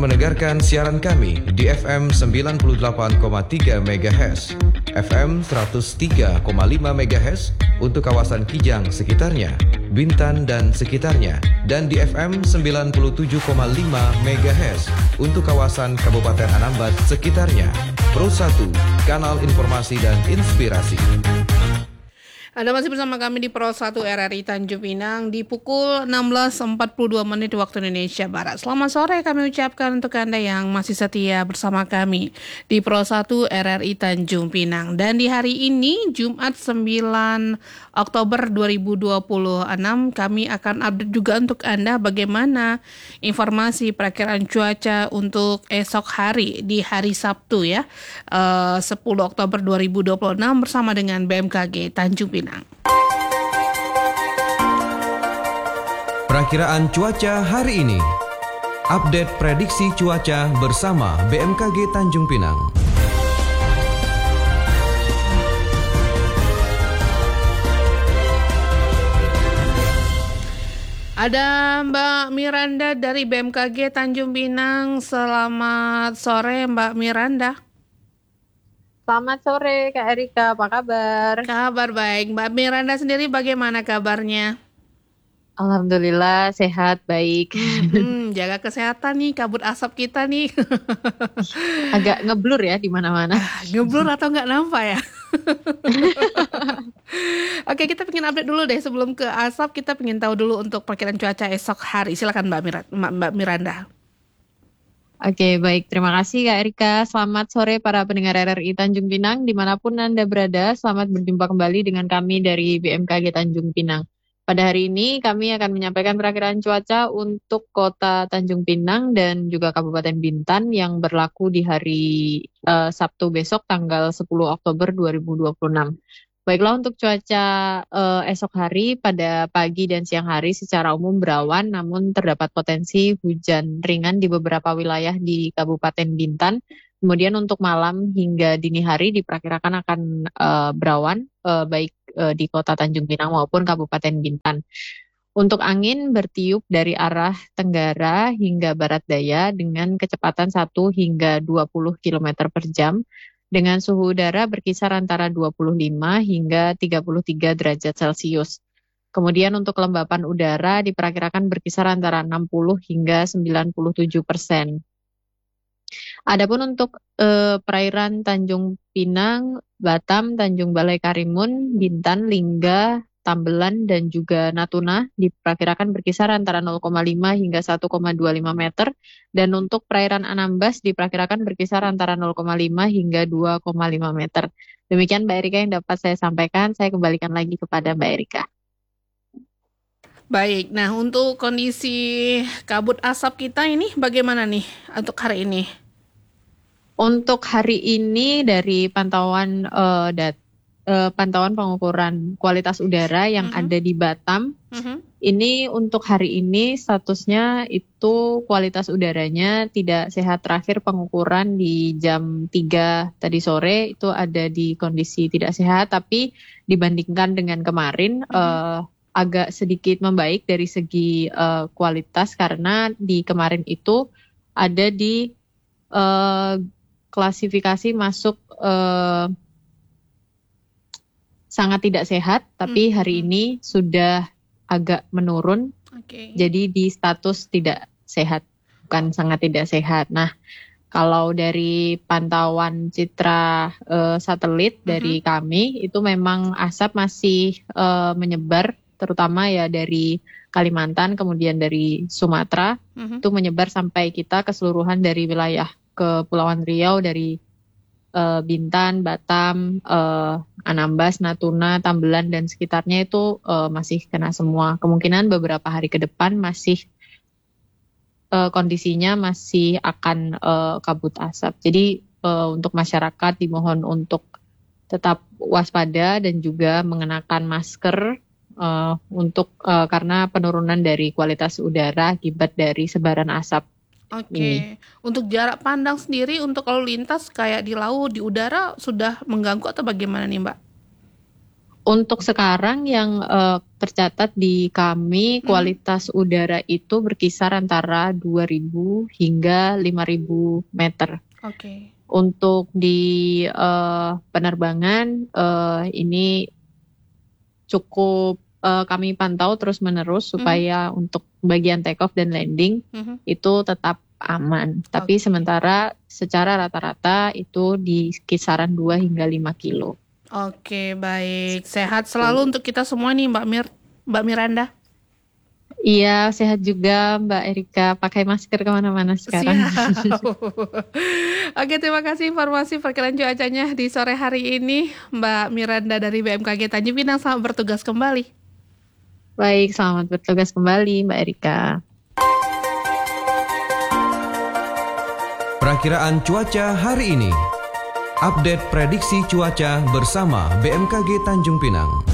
mendengarkan siaran kami di FM 98,3 MHz, FM 103,5 MHz untuk kawasan Kijang sekitarnya, Bintan dan sekitarnya, dan di FM 97,5 MHz untuk kawasan Kabupaten Anambas sekitarnya. Pro 1, kanal informasi dan inspirasi. Anda masih bersama kami di Pro 1 RRI Tanjung Pinang di pukul 16.42 menit waktu Indonesia Barat. Selamat sore kami ucapkan untuk Anda yang masih setia bersama kami di Pro 1 RRI Tanjung Pinang. Dan di hari ini Jumat 9 Oktober 2026 kami akan update juga untuk Anda bagaimana informasi perakiraan cuaca untuk esok hari di hari Sabtu ya, 10 Oktober 2026 bersama dengan BMKG Tanjung Pinang. Perakiraan cuaca hari ini. Update prediksi cuaca bersama BMKG Tanjung Pinang. Ada Mbak Miranda dari BMKG Tanjung Pinang. Selamat sore Mbak Miranda. Selamat sore Kak Erika, apa kabar? Kabar baik. Mbak Miranda sendiri bagaimana kabarnya? Alhamdulillah sehat, baik. Jaga kesehatan nih, kabut asap kita nih. Agak ngeblur ya di mana-mana. Ngeblur atau nggak nampak ya? Oke, kita pengen update dulu deh sebelum ke asap. Kita pengen tahu dulu untuk perkiraan cuaca esok hari. Silakan Mbak Miranda. Oke, baik. Terima kasih Kak Erika. Selamat sore para pendengar RRI Tanjung Pinang. Dimanapun Anda berada, selamat berjumpa kembali dengan kami dari BMKG Tanjung Pinang. Pada hari ini kami akan menyampaikan perakiraan cuaca untuk kota Tanjung Pinang dan juga Kabupaten Bintan yang berlaku di hari Sabtu besok tanggal 10 Oktober 2026. Baiklah, untuk cuaca esok hari pada pagi dan siang hari secara umum berawan, namun terdapat potensi hujan ringan di beberapa wilayah di Kabupaten Bintan. Kemudian untuk malam hingga dini hari diperkirakan akan berawan baik di kota Tanjung Pinang maupun Kabupaten Bintan. Untuk angin bertiup dari arah tenggara hingga barat daya dengan kecepatan 1 hingga 20 km per jam. Dengan suhu udara berkisar antara 25 hingga 33 derajat Celcius. Kemudian untuk kelembapan udara diperkirakan berkisar antara 60 hingga 97%. Adapun untuk perairan Tanjung Pinang, Batam, Tanjung Balai Karimun, Bintan, Lingga, Tambelan, dan juga Natuna diperkirakan berkisar antara 0,5 hingga 1,25 meter. Dan untuk perairan Anambas diperkirakan berkisar antara 0,5 hingga 2,5 meter. Demikian Mbak Erika yang dapat saya sampaikan. Saya kembalikan lagi kepada Mbak Erika. Baik, nah untuk kondisi kabut asap kita ini bagaimana nih untuk hari ini? Untuk hari ini dari pantauan pantauan pengukuran kualitas udara yang ada di Batam. Ini untuk hari ini statusnya itu kualitas udaranya tidak sehat. Terakhir pengukuran di jam 3 tadi sore itu ada di kondisi tidak sehat, tapi dibandingkan dengan kemarin agak sedikit membaik dari segi kualitas, karena di kemarin itu ada di klasifikasi masuk sangat tidak sehat, tapi hari ini sudah agak menurun. Jadi di status tidak sehat, bukan sangat tidak sehat. Nah, kalau dari pantauan citra satelit dari kami, itu memang asap masih menyebar, terutama ya dari Kalimantan, kemudian dari Sumatera, itu menyebar sampai kita keseluruhan dari wilayah Kepulauan Riau, dari Bintan, Batam, Anambas, Natuna, Tambelan, dan sekitarnya itu masih kena semua. Kemungkinan beberapa hari ke depan masih kondisinya masih akan kabut asap. Jadi untuk masyarakat dimohon untuk tetap waspada dan juga mengenakan masker untuk karena penurunan dari kualitas udara akibat dari sebaran asap. Untuk jarak pandang sendiri untuk lalu lintas kayak di laut, di udara sudah mengganggu atau bagaimana nih Mbak? Untuk sekarang yang tercatat di kami kualitas udara itu berkisar antara 2.000 hingga 5.000 meter. Oke. Untuk di penerbangan ini cukup kami pantau terus-menerus supaya untuk bagian take off dan landing itu tetap aman. Tapi sementara secara rata-rata itu di kisaran 2 hingga 5 kilo. Oke, baik. Sehat selalu untuk kita semua nih, Mbak Miranda. Iya, sehat juga Mbak Erika. Pakai masker kemana-mana sekarang. Siap. Oke, terima kasih informasi perkiraan cuacanya di sore hari ini, Mbak Miranda dari BMKG Tanjung Pinang. Selamat bertugas kembali. Baik, selamat bertugas kembali Mbak Erika. Perakiraan cuaca hari ini. Update prediksi cuaca bersama BMKG Tanjung Pinang.